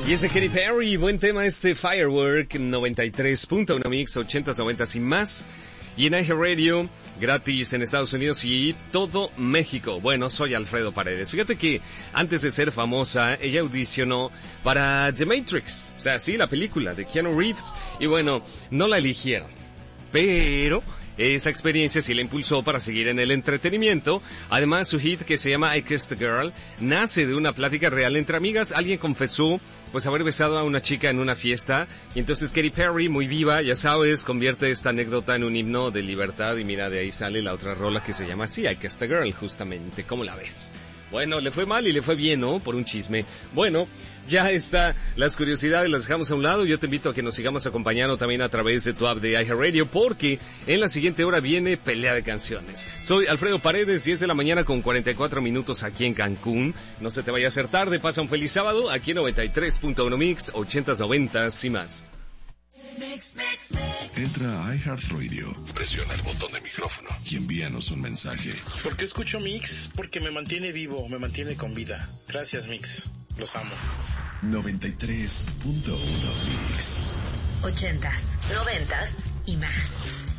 Y ese Katy Perry, buen tema este Firework, 93.1 Mix, 80s, 90s y más. Y en iHeartRadio, gratis en Estados Unidos y todo México. Bueno, soy Alfredo Paredes. Fíjate que antes de ser famosa, ella audicionó para The Matrix. O sea, sí, la película de Keanu Reeves. Y bueno, no la eligieron. Pero esa experiencia sí la impulsó para seguir en el entretenimiento. Además, su hit, que se llama I Kissed a Girl, nace de una plática real entre amigas. Alguien confesó pues haber besado a una chica en una fiesta, y entonces Katy Perry, muy viva, ya sabes, convierte esta anécdota en un himno de libertad, y mira, de ahí sale la otra rola que se llama así, I Kissed a Girl, justamente. ¿Cómo la ves? Bueno, le fue mal y le fue bien, ¿no? Por un chisme. Bueno, ya está. Las curiosidades las dejamos a un lado. Yo te invito a que nos sigamos acompañando también a través de tu app de iHeartRadio, porque en la siguiente hora viene Pelea de Canciones. Soy Alfredo Paredes, 10 de la mañana con 44 minutos aquí en Cancún. No se te vaya a hacer tarde. Pasa un feliz sábado aquí en 93.1 Mix, 80s, 90s y más. Entra a iHeartRadio, presiona el botón de micrófono y envíanos un mensaje. ¿Por qué escucho Mix? Porque me mantiene vivo, me mantiene con vida. Gracias, Mix. Los amo. 93.1 Mix. 80s, 90s y más.